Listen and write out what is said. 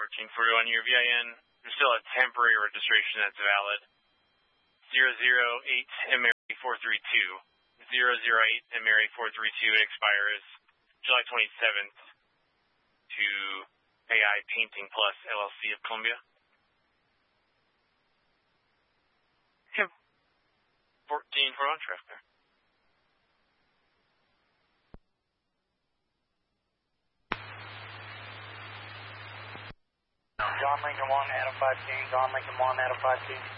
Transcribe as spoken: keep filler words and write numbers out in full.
working for you on your V I N. There's still a temporary registration that's valid. zero zero eight M Mary four three two. zero zero eight M Mary four three two. It expires July twenty-seventh to A I Painting Plus L L C of Columbia. Yep. fourteen for on traffic there. John Lincoln one, Adam five King. John Lincoln one, Adam five King.